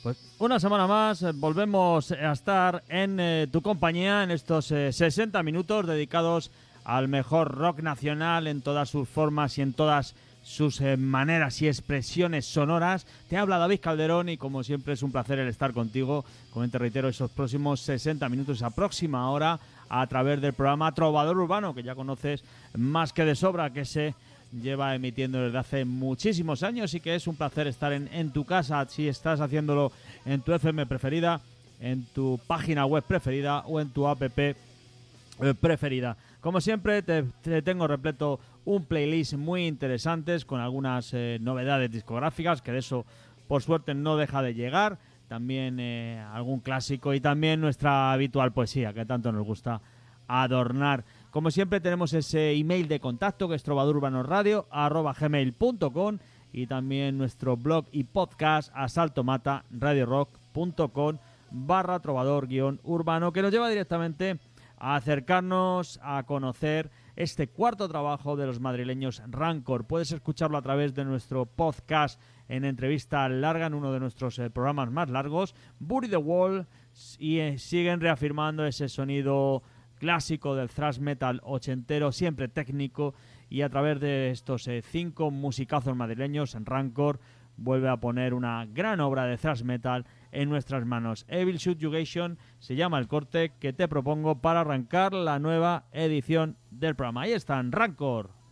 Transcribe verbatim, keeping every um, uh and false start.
Pues una semana más eh, volvemos a estar en eh, tu compañía en estos eh, sesenta minutos dedicados al mejor rock nacional en todas sus formas y en todas sus eh, maneras y expresiones sonoras. Te habla David Calderón y como siempre es un placer el estar contigo. Como te reitero, esos próximos sesenta minutos, esa próxima hora, a través del programa Trovador Urbano, que ya conoces más que de sobra, que se lleva emitiendo desde hace muchísimos años y que es un placer estar en, en tu casa, si estás haciéndolo en tu F M preferida, en tu página web preferida o en tu app eh, preferida. Como siempre te, te tengo repleto un playlist muy interesantes con algunas eh, novedades discográficas, que de eso por suerte no deja de llegar, también eh, algún clásico y también nuestra habitual poesía que tanto nos gusta adornar. Como siempre tenemos ese email de contacto que es trovadururbanorradio arroba gmail punto com y también nuestro blog y podcast asaltomata radio rock punto com barra trovador guión urbano, que nos lleva directamente a acercarnos a conocer este cuarto trabajo de los madrileños Rancor. Puedes escucharlo a través de nuestro podcast en entrevista larga, en uno de nuestros eh, programas más largos, Bury the Wall, y eh, siguen reafirmando ese sonido clásico del thrash metal ochentero, siempre técnico, y a través de estos eh, cinco musicazos madrileños, Rancor vuelve a poner una gran obra de thrash metal en nuestras manos. Evil Subjugation se llama el corte que te propongo para arrancar la nueva edición del programa. Ahí están, Rancor.